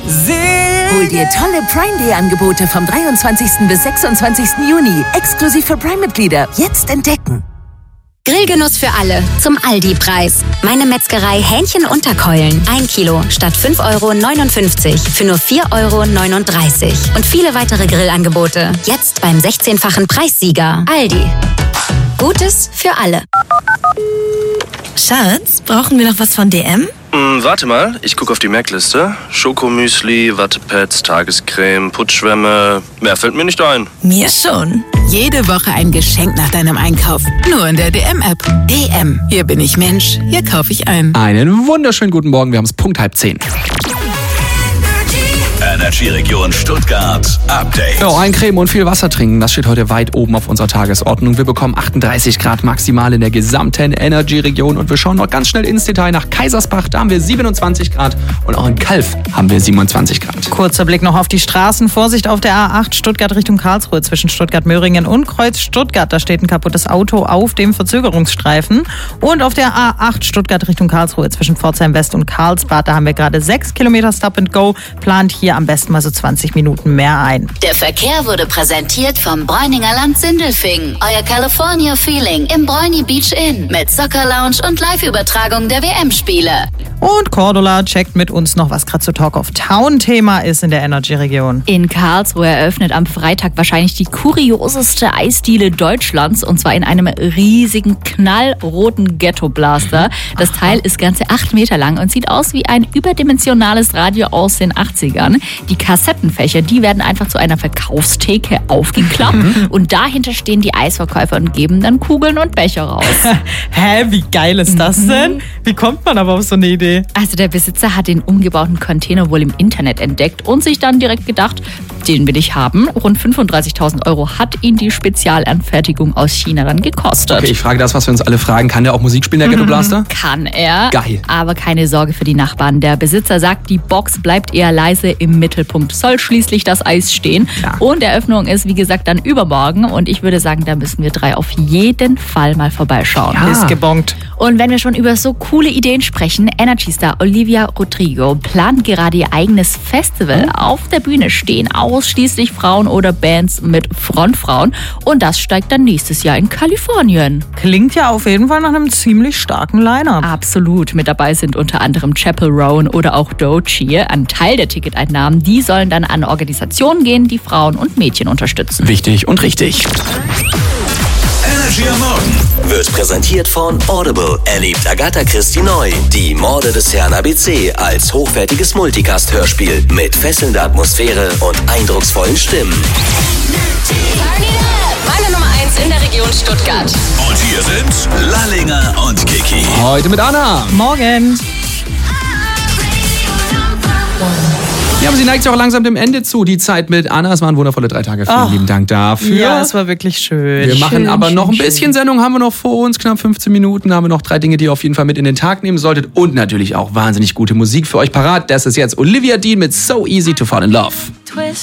Hol dir tolle Prime Day Angebote vom 23. bis 26. Juni. Exklusiv für Prime-Mitglieder. Jetzt entdecken. Grillgenuss für alle zum Aldi-Preis. Meine Metzgerei Hähnchen-Unterkeulen. 1 Kilo statt 5,59 € für nur 4,39 €. Und viele weitere Grillangebote. Jetzt beim 16-fachen Preissieger. Aldi. Gutes für alle. Schatz, brauchen wir noch was von DM? Warte mal, ich gucke auf die Merkliste. Schokomüsli, Wattepads, Tagescreme, Putzschwämme. Mehr fällt mir nicht ein. Mir schon. Jede Woche ein Geschenk nach deinem Einkauf. Nur in der DM-App. DM. Hier bin ich Mensch. Hier kaufe ich ein. Einen wunderschönen guten Morgen. Wir haben es Punkt 9:30. Energy-Region Stuttgart Update. Ja, Eincremen und viel Wasser trinken, das steht heute weit oben auf unserer Tagesordnung. Wir bekommen 38 Grad maximal in der gesamten Energy-Region und wir schauen noch ganz schnell ins Detail nach Kaisersbach. Da haben wir 27 Grad und auch in Calw haben wir 27 Grad. Kurzer Blick noch auf die Straßen. Vorsicht auf der A8 Stuttgart Richtung Karlsruhe zwischen Stuttgart-Möhringen und Kreuz Stuttgart. Da steht ein kaputtes Auto auf dem Verzögerungsstreifen. Und auf der A8 Stuttgart Richtung Karlsruhe zwischen Pforzheim West und Karlsbad. Da haben wir gerade 6 Kilometer Stop and Go. Plant hier am besten mal so 20 Minuten mehr ein. Der Verkehr wurde präsentiert vom Bräuninger Land Sindelfingen. Euer California Feeling im Bräuni Beach Inn mit Soccer Lounge und Live-Übertragung der WM-Spiele. Und Cordula checkt mit uns noch, was gerade so Talk of Town Thema ist in der Energy-Region. In Karlsruhe eröffnet am Freitag wahrscheinlich die kurioseste Eisdiele Deutschlands und zwar in einem riesigen knallroten Ghetto-Blaster. Das Teil ist ganze 8 Meter lang und sieht aus wie ein überdimensionales Radio aus den 80ern. Die Kassettenfächer, die werden einfach zu einer Verkaufstheke aufgeklappt und dahinter stehen die Eisverkäufer und geben dann Kugeln und Becher raus. Hä, wie geil ist das denn? Wie kommt man aber auf so eine Idee? Also der Besitzer hat den umgebauten Container wohl im Internet entdeckt und sich dann direkt gedacht, den will ich haben. Rund 35.000 € hat ihn die Spezialanfertigung aus China dann gekostet. Okay, ich frage das, was wir uns alle fragen. Kann der auch Musik spielen, der Ghetto Blaster? Kann er. Geil. Aber keine Sorge für die Nachbarn. Der Besitzer sagt, die Box bleibt eher leise im Mittelpunkt. Soll schließlich das Eis stehen. Ja. Und Eröffnung ist, wie gesagt, dann übermorgen. Und ich würde sagen, da müssen wir 3 auf jeden Fall mal vorbeischauen. Ja. Ist gebongt. Und wenn wir schon über so coole Ideen sprechen, Energy-Star Olivia Rodrigo plant gerade ihr eigenes Festival. Auf der Bühne stehen ausschließlich Frauen oder Bands mit Frontfrauen. Und das steigt dann nächstes Jahr in Kalifornien. Klingt ja auf jeden Fall nach einem ziemlich starken Line-Up. Absolut. Mit dabei sind unter anderem Chappell Roan oder auch Doechii. Ein Teil der Ticketeinnahmen, die sollen dann an Organisationen gehen, die Frauen und Mädchen unterstützen. Wichtig und richtig. Energy am Morgen wird präsentiert von Audible. Erlebt Agatha Christie neu. Die Morde des Herrn ABC als hochwertiges Multicast-Hörspiel mit fesselnder Atmosphäre und eindrucksvollen Stimmen. Meine Nummer 1 in der Region Stuttgart. Und hier sind Lallinger und Kiki. Heute mit Anna. Morgen. Ja, aber sie neigt sich auch langsam dem Ende zu, die Zeit mit Anna. Es waren wundervolle 3 Tage. Vielen lieben Dank dafür. Ja, es war wirklich schön. Wir machen aber noch ein schön. bisschen Sendung, haben wir noch vor uns, knapp 15 Minuten. Da haben wir noch 3 Dinge, die ihr auf jeden Fall mit in den Tag nehmen solltet. Und natürlich auch wahnsinnig gute Musik für euch parat. Das ist jetzt Olivia Dean mit So Easy to Fall in Love. Twist.